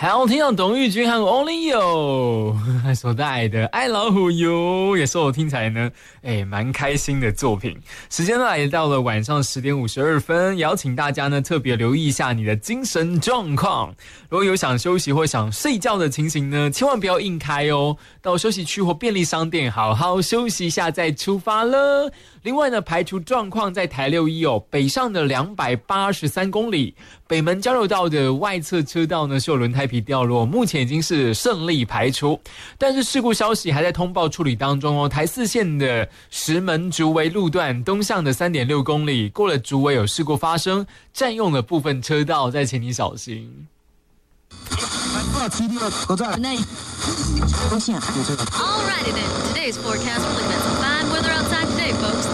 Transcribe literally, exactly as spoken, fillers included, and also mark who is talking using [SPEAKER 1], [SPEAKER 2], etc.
[SPEAKER 1] 好，听到董玉君和 Only You 所带来的爱老虎油，也是我听起来呢，哎，蛮开心的作品。时间呢来到了晚上十点五十二分，邀请大家呢特别留意一下你的精神状况。如果有想休息或想睡觉的情形呢，千万不要硬开哦，到休息区或便利商店好好休息一下再出发了。另外呢，排除状况在台六一哦，北上的两百八十三公里，北门交流道的外侧车道呢是有轮胎皮掉落，目前已经是胜利排除，但是事故消息还在通报处理当中哦。台四线的石门竹围路段东向的 三点六公里，过了竹围有事故发生，占用了部分车道，再请你小心。
[SPEAKER 2] Alrighty then, today's forecast will have some fine weather outside today, folks.